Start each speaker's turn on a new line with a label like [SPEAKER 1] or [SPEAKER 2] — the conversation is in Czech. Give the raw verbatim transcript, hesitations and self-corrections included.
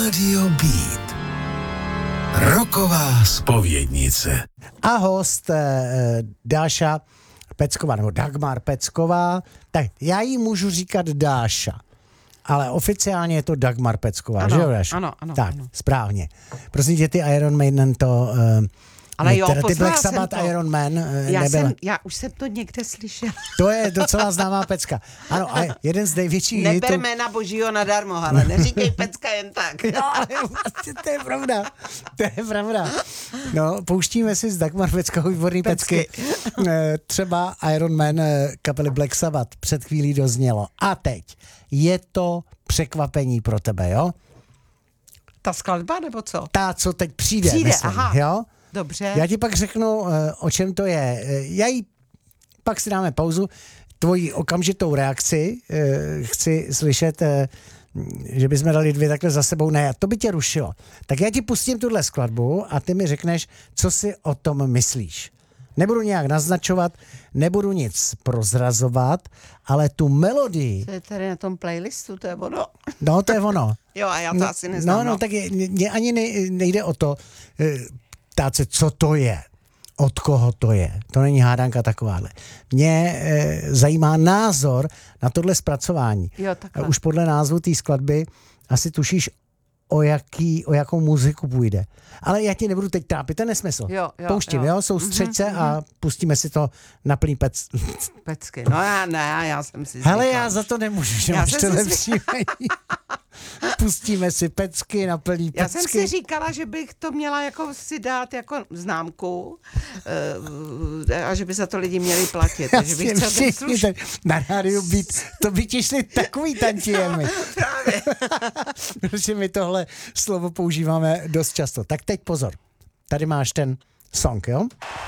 [SPEAKER 1] Radio Beat. Rocková zpovědnice.
[SPEAKER 2] A host eh, Dáša Pecková, nebo Dagmar Pecková. Tak já jí můžu říkat Dáša, ale oficiálně je to Dagmar Pecková,
[SPEAKER 3] ano,
[SPEAKER 2] že jo, Dáša?
[SPEAKER 3] Ano, ano.
[SPEAKER 2] Tak,
[SPEAKER 3] ano.
[SPEAKER 2] správně. Prosím tě, ty Iron Maiden to... Eh,
[SPEAKER 3] Ale jo,
[SPEAKER 2] teda ty
[SPEAKER 3] poznala
[SPEAKER 2] Black
[SPEAKER 3] jsem
[SPEAKER 2] Sabbath
[SPEAKER 3] to.
[SPEAKER 2] Iron Man eh,
[SPEAKER 3] Já,
[SPEAKER 2] nebyla.
[SPEAKER 3] jsem, já už jsem to někde slyšela.
[SPEAKER 2] To je docela známá pecka. Ano, a jeden z největších
[SPEAKER 3] Neber
[SPEAKER 2] hitů...
[SPEAKER 3] jména božího nadarmo, ale neříkej pecka jen tak.
[SPEAKER 2] No, ale vlastně to je pravda. To je pravda. No, pouštíme si z Dagmar Peckovou výborný pecky. Eh, Třeba Iron Man eh, kapely Black Sabbath před chvílí doznělo. A teď je to překvapení pro tebe, jo?
[SPEAKER 3] Ta skladba, nebo co?
[SPEAKER 2] Ta, co teď přijde,
[SPEAKER 3] Přijde,
[SPEAKER 2] myslím,
[SPEAKER 3] aha.
[SPEAKER 2] jo?
[SPEAKER 3] Dobře.
[SPEAKER 2] Já ti pak řeknu, eh, o čem to je. Eh, Já jí, pak si dáme pauzu, tvoji okamžitou reakci eh, chci slyšet, eh, že bychom dali dvě takhle za sebou, ne, to by tě rušilo. Tak já ti pustím tuhle skladbu a ty mi řekneš, co si o tom myslíš. Nebudu nějak naznačovat, nebudu nic prozrazovat, ale tu melodii,
[SPEAKER 3] To je tady na tom playlistu, to je ono.
[SPEAKER 2] no to je ono.
[SPEAKER 3] Jo, a já to
[SPEAKER 2] No,
[SPEAKER 3] asi neznám.
[SPEAKER 2] no, no, tak je- mě ani ne- nejde o to, eh, ptát se, co to je, od koho to je. To není hádanka takováhle. Mě e, zajímá názor na tohle zpracování.
[SPEAKER 3] Jo, takhle.
[SPEAKER 2] Už podle názvu té skladby asi tušíš, o, jaký, o jakou muziku půjde. Ale já ti nebudu teď trápit, to je nesmysl.
[SPEAKER 3] Jo, jo,
[SPEAKER 2] Pouštím, jo,
[SPEAKER 3] jo.
[SPEAKER 2] soustřeď se
[SPEAKER 3] Mhm,
[SPEAKER 2] a pustíme si to na plný pec.
[SPEAKER 3] Pecky. No já ne, já jsem si
[SPEAKER 2] Hele,
[SPEAKER 3] zvykla
[SPEAKER 2] já
[SPEAKER 3] už.
[SPEAKER 2] za to nemůžu, že
[SPEAKER 3] Já
[SPEAKER 2] máš
[SPEAKER 3] jsem
[SPEAKER 2] tohle
[SPEAKER 3] si
[SPEAKER 2] příjmení. Pustíme si pecky na plný pecky.
[SPEAKER 3] Já jsem si říkala, že bych to měla jako si dát jako známku eh, a že by za to lidi měli platit.
[SPEAKER 2] Já
[SPEAKER 3] že bych
[SPEAKER 2] si
[SPEAKER 3] celkem
[SPEAKER 2] všichni
[SPEAKER 3] sluš...
[SPEAKER 2] tady na rádiu být, to by ti šli takový tantiemi.
[SPEAKER 3] Právě.
[SPEAKER 2] Protože my tohle slovo používáme dost často. Tak teď pozor. Tady máš ten song, jo?